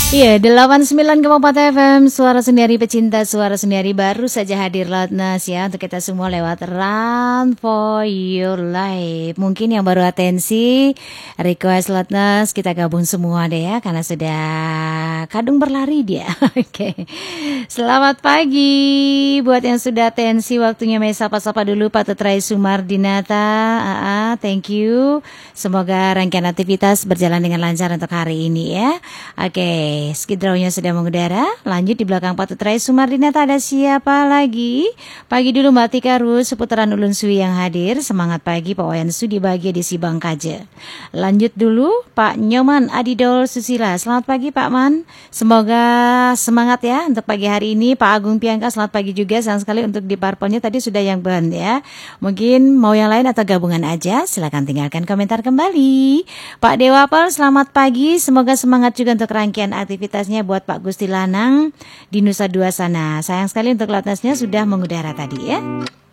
Iya, 89,4 FM, suara sendiri pecinta, suara sendiri baru saja hadir Loudness ya untuk kita semua lewat Run for Your Life. Mungkin yang baru atensi, request Loudness kita gabung semua deh ya karena sudah kadung berlari dia. Oke. Selamat pagi buat yang sudah atensi, waktunya Mei sapa-sapa dulu Pak Tutrai Sumardinata. Thank you. Semoga rangkaian aktivitas berjalan dengan lancar untuk hari ini ya. Oke. Skidrawnya sudah mengudara. Lanjut di belakang Pak Tutrai Sumardinata ada siapa lagi? Pagi dulu Mbak Tika Rus, seputaran Ulun Sui yang hadir. Semangat pagi Pak Wayan Sudi bahagia di Sibang Kaje. Lanjut dulu Pak Nyoman Adidol Susila. Selamat pagi Pak Man. Semoga semangat ya untuk pagi hari ini. Pak Agung Piangka selamat pagi juga. Sayang sekali untuk di parpolnya tadi sudah yang burn ya. Mungkin mau yang lain atau gabungan aja. Silakan tinggalkan komentar kembali. Pak Dewapel selamat pagi. Semoga semangat juga untuk rangkaian aktivitasnya buat Pak Gusti Lanang di Nusa Dua sana. Sayang sekali untuk Loudness-nya sudah mengudara tadi ya.